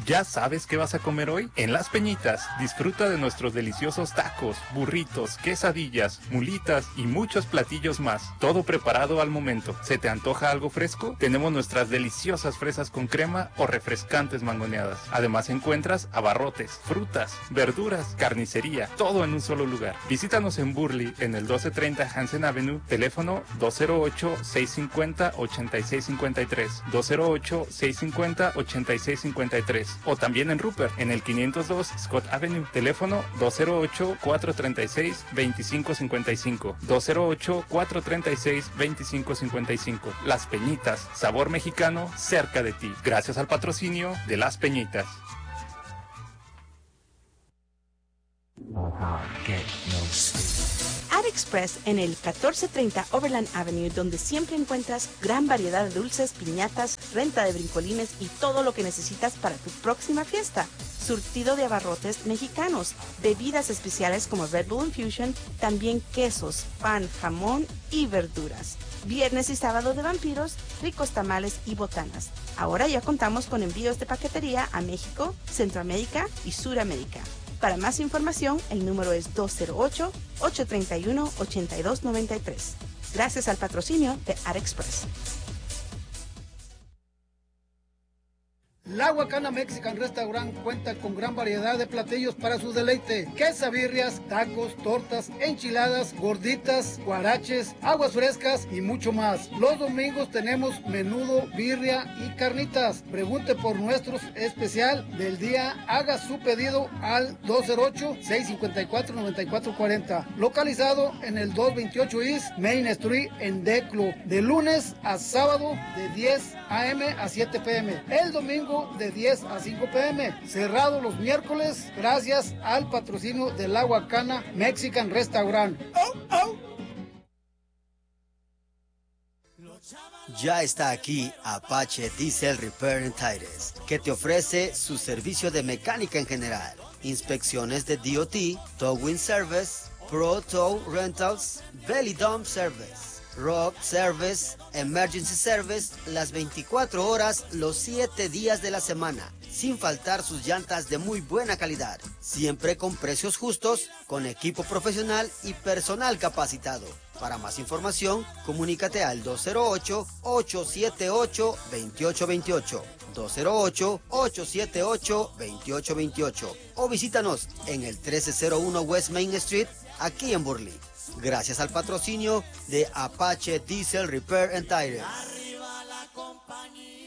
¿Ya sabes qué vas a comer hoy? En Las Peñitas, disfruta de nuestros deliciosos tacos, burritos, quesadillas, mulitas y muchos platillos más. Todo preparado al momento. ¿Se te antoja algo fresco? Tenemos nuestras deliciosas fresas con crema o refrescantes mangoneadas. Además encuentras abarrotes, frutas, verduras, carnicería, todo en un solo lugar. Visítanos en Burley, en el 1230 Hansen Avenue, teléfono 208-650-8653, 208-650-8653, o también en Rupert, en el 502 Scott Avenue, teléfono 208-436-2555, 208-436-2555. Las Peñitas, sabor mexicano cerca de ti, gracias al patrocinio de Las Peñitas. AliExpress en el 1430 Overland Avenue, donde siempre encuentras gran variedad de dulces, piñatas, renta de brincolines y todo lo que necesitas para tu próxima fiesta. Surtido de abarrotes mexicanos, bebidas especiales como Red Bull Infusion, también quesos, pan, jamón y verduras. Viernes y sábado de vampiros, ricos tamales y botanas. Ahora ya contamos con envíos de paquetería a México, Centroamérica y Suramérica. Para más información, el número es 208-831-8293. Gracias al patrocinio de AliExpress. La Huacana Mexican Restaurant cuenta con gran variedad de platillos para su deleite. Quesabirrias, tacos, tortas, enchiladas, gorditas, guaraches, aguas frescas y mucho más. Los domingos tenemos menudo, birria y carnitas. Pregunte por nuestro especial del día. Haga su pedido al 208-654-9440. Localizado en el 228 East Main Street en Declo. De lunes a sábado de 10 a.m. a 7 p.m. El domingo de 10 a 5 p.m. Cerrado los miércoles gracias al patrocinio de La Huacana Mexican Restaurant. Ya está aquí Apache Diesel Repair and Tires, que te ofrece su servicio de mecánica en general, inspecciones de DOT, Towing Service, Pro Tow Rentals, Belly Dump Service, Rock Service, Emergency Service, las 24 horas, los 7 días de la semana, sin faltar sus llantas de muy buena calidad, siempre con precios justos, con equipo profesional y personal capacitado. Para más información, comunícate al 208-878-2828, 208-878-2828 o visítanos en el 1301 West Main Street, aquí en Burley. Gracias al patrocinio de Apache Diesel Repair and Tires. Arriba la compañía.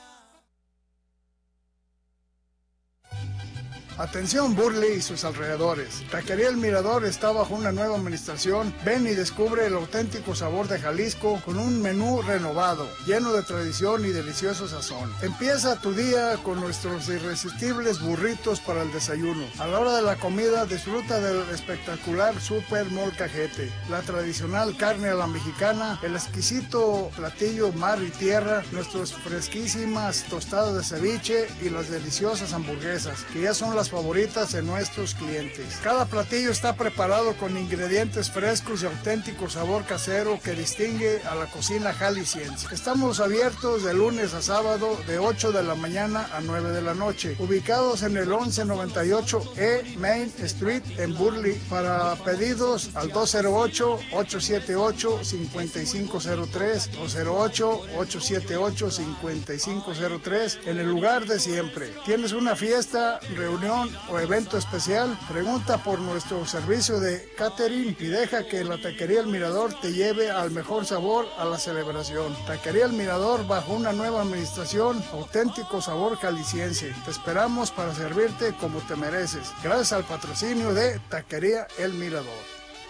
Atención Burley y sus alrededores. Taquería El Mirador está bajo una nueva administración. Ven y descubre el auténtico sabor de Jalisco con un menú renovado, lleno de tradición y delicioso sazón. Empieza tu día con nuestros irresistibles burritos para el desayuno. A la hora de la comida disfruta del espectacular Super Molcajete, la tradicional carne a la mexicana, el exquisito platillo mar y tierra, nuestras fresquísimas tostadas de ceviche y las deliciosas hamburguesas, que ya son las favoritas de nuestros clientes. Cada platillo está preparado con ingredientes frescos y auténtico sabor casero que distingue a la cocina jalisciense. Estamos abiertos de lunes a sábado de 8 de la mañana a 9 de la noche, ubicados en el 1198 E Main Street en Burley. Para pedidos al 208-878-5503, 208-878-5503, en el lugar de siempre. ¿Tienes una fiesta, reunión o evento especial? Pregunta por nuestro servicio de catering y deja que la Taquería El Mirador te lleve al mejor sabor a la celebración. Taquería El Mirador bajo una nueva administración, auténtico sabor jalisciense. Te esperamos para servirte como te mereces. Gracias al patrocinio de Taquería El Mirador.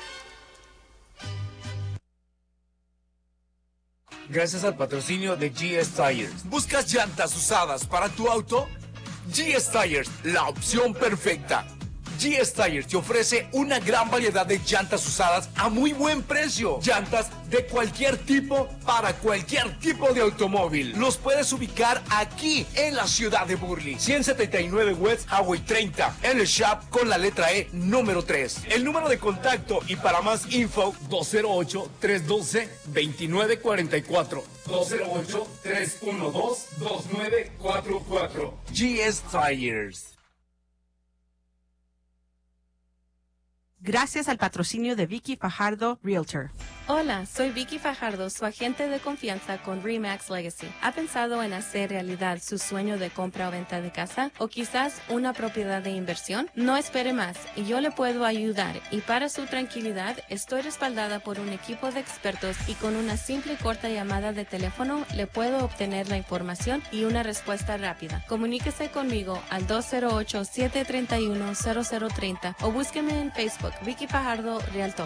Gracias al patrocinio de GS Tires. ¿Buscas llantas usadas para tu auto? GS Tires, la opción perfecta. GS Tires te ofrece una gran variedad de llantas usadas a muy buen precio. Llantas de cualquier tipo para cualquier tipo de automóvil. Los puedes ubicar aquí en la ciudad de Burley. 179 West Highway 30. En el shop con la letra E número 3. El número de contacto y para más info 208-312-2944. 208-312-2944. GS Tires. Gracias al patrocinio de Vicky Fajardo, Realtor. Hola, soy Vicky Fajardo, su agente de confianza con RE/MAX Legacy. ¿Ha pensado en hacer realidad su sueño de compra o venta de casa? ¿O quizás una propiedad de inversión? No espere más, y yo le puedo ayudar. Y para su tranquilidad, estoy respaldada por un equipo de expertos y con una simple y corta llamada de teléfono le puedo obtener la información y una respuesta rápida. Comuníquese conmigo al 208-731-0030 o búsqueme en Facebook, Vicky Fajardo, Realtor.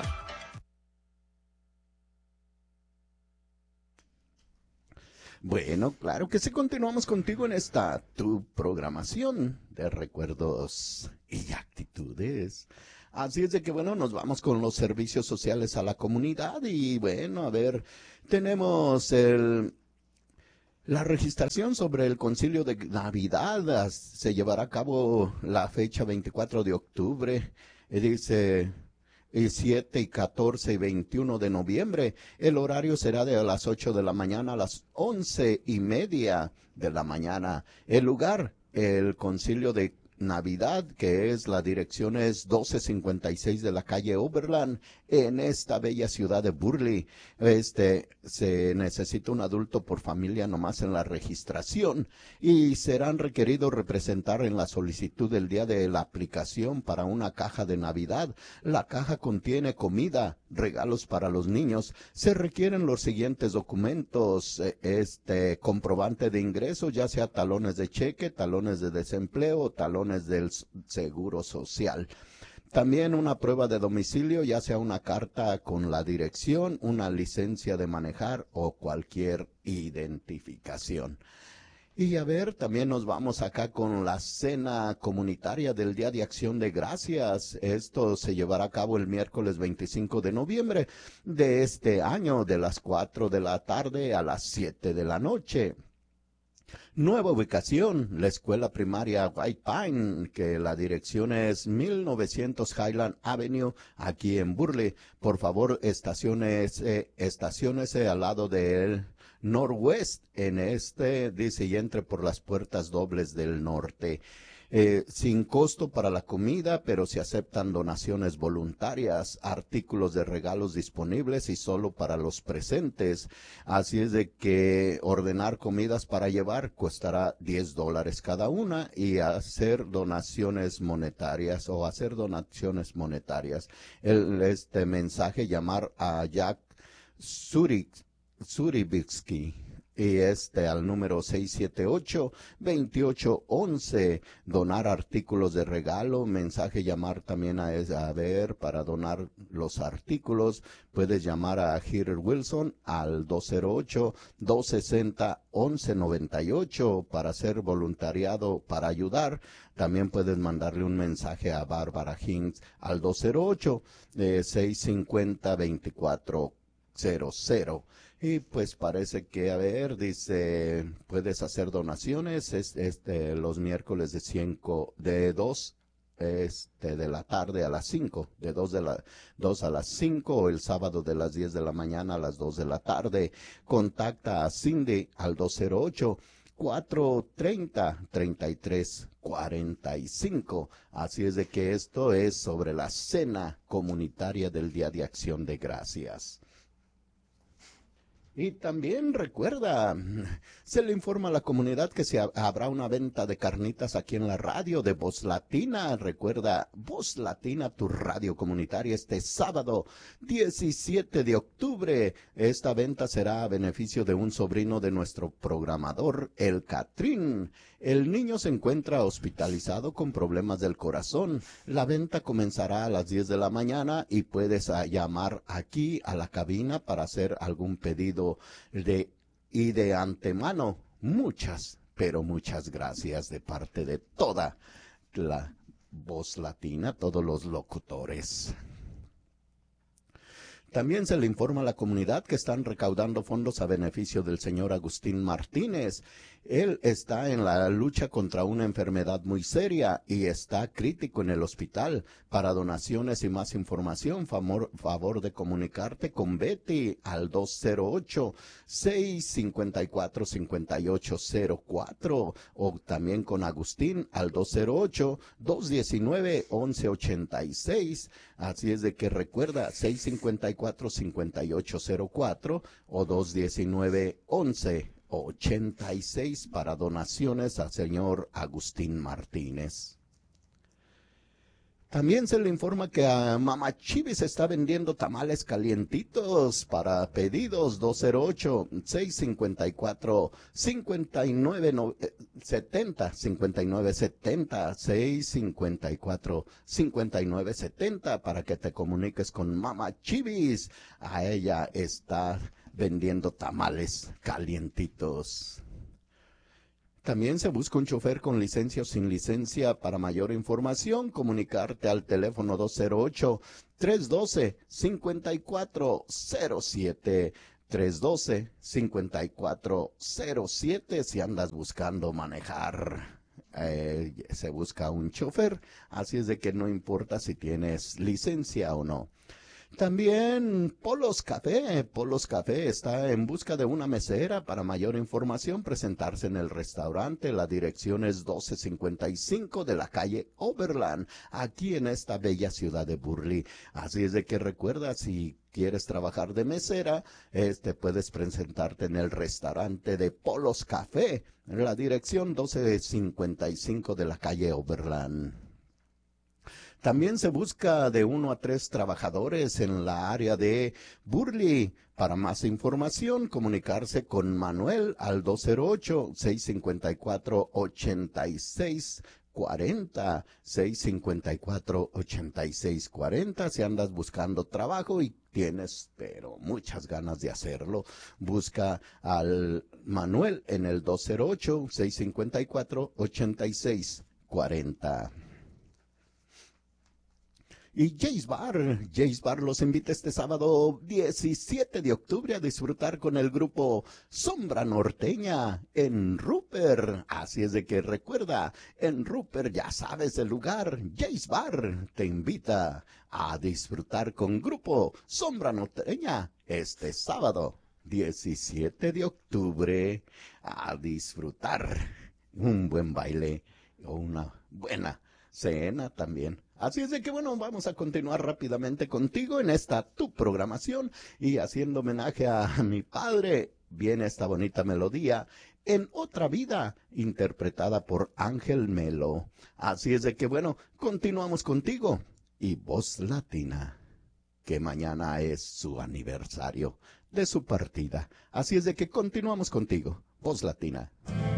Bueno, claro que sí, continuamos contigo en esta tu programación de recuerdos y actitudes. Así es de que, bueno, nos vamos con los servicios sociales a la comunidad y, bueno, a ver, tenemos la registración sobre el concilio de Navidad. Se llevará a cabo la fecha 24 de octubre, dice... Y 7 y 14 y 21 de noviembre. El horario será de las 8 de la mañana a las 11:30 de la mañana. El lugar, el concilio de Navidad, que es la dirección es 1256 de la calle Overland, en esta bella ciudad de Burley. Se necesita un adulto por familia nomás en la registración y serán requeridos representar en la solicitud el día de la aplicación para una caja de Navidad. La caja contiene comida, regalos para los niños. Se requieren los siguientes documentos: comprobante de ingreso, ya sea talones de cheque, talones de desempleo, talones del Seguro Social. También una prueba de domicilio, ya sea una carta con la dirección, una licencia de manejar o cualquier identificación. Y a ver, también nos vamos acá con la cena comunitaria del Día de Acción de Gracias. Esto se llevará a cabo el miércoles 25 de noviembre de este año, de las 4 de la tarde a las 7 de la noche. Nueva ubicación, la escuela primaria White Pine, que la dirección es 1900 Highland Avenue, aquí en Burley. Por favor, estaciónese al lado del Northwest, dice, y entre por las puertas dobles del norte. Sin costo para la comida, pero se aceptan donaciones voluntarias, artículos de regalos disponibles y solo para los presentes. Así es de que ordenar comidas para llevar costará $10 cada una y hacer donaciones monetarias. Este mensaje, llamar a Jack Suribitsky. Y al número 678-2811, donar artículos de regalo, mensaje, llamar también para donar los artículos, puedes llamar a Heather Wilson al 208-260-1198 para hacer voluntariado, para ayudar. También puedes mandarle un mensaje a Barbara Hinks al 208-650-2400. Y pues parece que, dice, puedes hacer donaciones los miércoles de 2 de la tarde a las 5, de 2 a las 5, o el sábado de las 10 de la mañana a las 2 de la tarde. Contacta a Cindy al 208-430-3345. Así es de que esto es sobre la cena comunitaria del Día de Acción de Gracias. Y también recuerda, se le informa a la comunidad que habrá una venta de carnitas aquí en la radio de Voz Latina. Recuerda, Voz Latina, tu radio comunitaria, este sábado 17 de octubre. Esta venta será a beneficio de un sobrino de nuestro programador, el Catrín. El niño se encuentra hospitalizado con problemas del corazón. La venta comenzará a las 10 de la mañana y puedes llamar aquí a la cabina para hacer algún pedido de antemano. Muchas, pero muchas gracias de parte de toda la Voz Latina, todos los locutores. También se le informa a la comunidad que están recaudando fondos a beneficio del señor Agustín Martínez. Él está en la lucha contra una enfermedad muy seria y está crítico en el hospital. Para donaciones y más información, favor de comunicarte con Betty al 208-654-5804 o también con Agustín al 208-219-1186. Así es de que recuerda 654-5804 o 219-1186 para donaciones al señor Agustín Martínez. También se le informa que a Mama Chivis está vendiendo tamales calientitos para pedidos 208-654-5970, 654-5970 para que te comuniques con Mama Chivis. A ella está vendiendo tamales calientitos. También se busca un chofer con licencia o sin licencia. Para mayor información, comunicarte al teléfono 208-312-5407. 312-5407 si andas buscando manejar. Se busca un chofer, así es de que no importa si tienes licencia o no. También Polos Café está en busca de una mesera. Para mayor información, presentarse en el restaurante. La dirección es 1255 de la calle Overland, aquí en esta bella ciudad de Burley. Así es de que recuerda, si quieres trabajar de mesera, puedes presentarte en el restaurante de Polos Café. La dirección 1255 de la calle Overland. También se busca de 1 a 3 trabajadores en la área de Burley. Para más información, comunicarse con Manuel al 208-654-8640. 654-8640 si andas buscando trabajo y tienes pero muchas ganas de hacerlo. Busca al Manuel en el 208-654-8640. Y Jay's Bar los invita este sábado 17 de octubre a disfrutar con el grupo Sombra Norteña en Rupert. Así es de que recuerda, en Rupert ya sabes el lugar. Jay's Bar te invita a disfrutar con grupo Sombra Norteña este sábado 17 de octubre. A disfrutar un buen baile o una buena cena también. Así es de que bueno, vamos a continuar rápidamente contigo en esta tu programación y haciendo homenaje a mi padre. Viene esta bonita melodía, En otra vida, interpretada por Ángel Melo. Así es de que bueno, continuamos contigo y Voz Latina, que mañana es su aniversario de su partida. Así es de que continuamos contigo, Voz Latina.